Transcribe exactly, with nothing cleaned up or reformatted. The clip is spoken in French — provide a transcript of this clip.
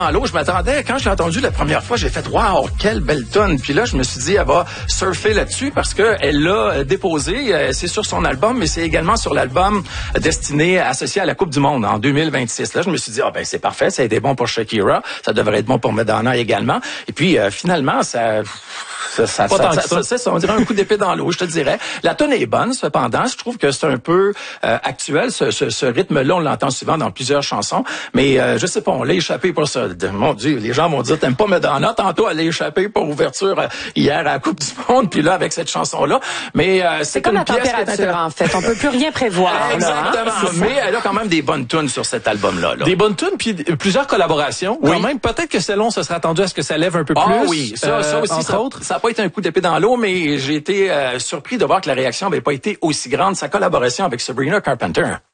En l'eau, je m'attendais, quand je l'ai entendu la première fois, j'ai fait « Wow, quelle belle tonne ». Puis là, je me suis dit, elle va surfer là-dessus parce que elle l'a déposé. C'est sur son album, mais c'est également sur l'album destiné, associé à la Coupe du Monde en deux mille vingt-six. Là, je me suis dit, ah ben c'est parfait, ça a été bon pour Shakira, ça devrait être bon pour Madonna également. Et puis, euh, finalement, ça... Ça, ça, ça, ça, ça, ça, ça, on dirait un coup d'épée dans l'eau, je te dirais. La tonne est bonne, cependant. Je trouve que c'est un peu euh, actuel, ce, ce, ce rythme-là. On l'entend souvent dans plusieurs chansons. Mais euh, je sais pas, on l'a échappé pour ça. Mon Dieu, les gens vont dire, t'aimes pas Madonna? Tantôt, elle l'a échappé pour ouverture euh, hier à la Coupe du Monde, puis là, avec cette chanson-là. Mais euh, c'est, c'est comme la température, en fait. On peut plus rien prévoir. Exactement. Là, hein? Mais elle a quand même des bonnes tunes sur cet album-là. Là. Des bonnes tunes, puis plusieurs collaborations. Oui. Quand même, peut-être que selon, ce serait attendu à ce que ça lève un peu ah, plus. oui, ça, euh, ça aussi, entre ça, autres. ça n'a pas été un coup d'épée dans l'eau, mais j'ai été euh, surpris de voir que la réaction n'avait pas été aussi grande. Sa collaboration avec Sabrina Carpenter.